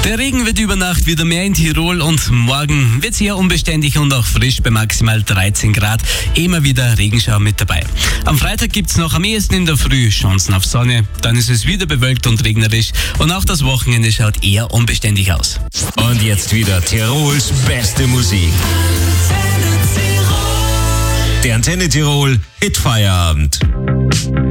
Der Regen wird über Nacht wieder mehr in Tirol und morgen wird es eher unbeständig und auch frisch bei maximal 13 Grad. Immer wieder Regenschauer mit dabei. Am Freitag gibt es noch am ehesten in der Früh Chancen auf Sonne. Dann ist es wieder bewölkt und regnerisch und auch das Wochenende schaut eher unbeständig aus. Und jetzt wieder Tirols beste Musik. Der Antenne Tirol Hitfeierabend.